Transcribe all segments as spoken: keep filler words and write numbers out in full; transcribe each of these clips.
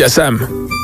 Yazam.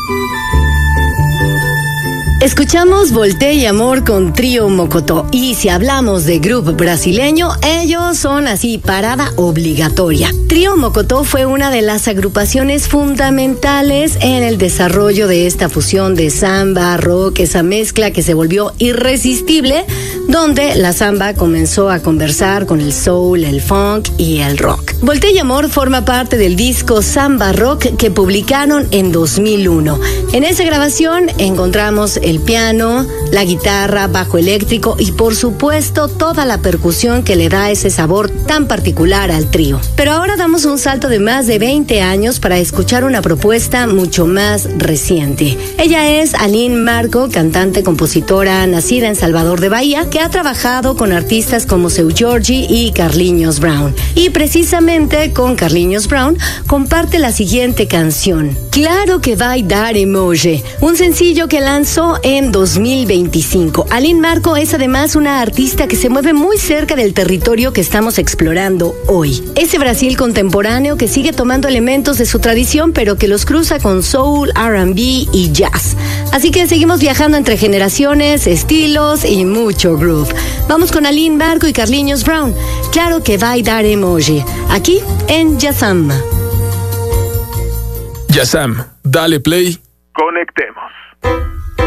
Escuchamos Volté y Amor con Trío Mocotó. Y si hablamos de grupo brasileño, ellos son así, parada obligatoria. Trío Mocotó fue una de las agrupaciones fundamentales en el desarrollo de esta fusión de samba, rock, esa mezcla que se volvió irresistible, donde la samba comenzó a conversar con el soul, el funk y el rock. Volté y Amor forma parte del disco Samba Rock que publicaron en dos mil uno. En esa grabación encontramos el piano, la guitarra, bajo eléctrico y por supuesto toda la percusión que le da ese sabor tan particular al trío. Pero ahora damos un salto de más de veinte años para escuchar una propuesta mucho más reciente. Ella es Aline Marco, cantante, compositora, nacida en Salvador de Bahía, que ha trabajado con artistas como Seu Jorge y Carlinhos Brown. Y precisamente con Carlinhos Brown comparte la siguiente canción, Claro que vai dar emoji, un sencillo que lanzó en dos mil veinticinco. Aline Marco es además una artista que se mueve muy cerca del territorio que estamos explorando hoy. Ese Brasil contemporáneo que sigue tomando elementos de su tradición, pero que los cruza con soul, R and B y jazz. Así que seguimos viajando entre generaciones, estilos y mucho groove. Vamos con Aline Marco y Carlinhos Brown. Claro que vai dar emoji. Aquí en Yazam. Yazam, dale play. Conecté.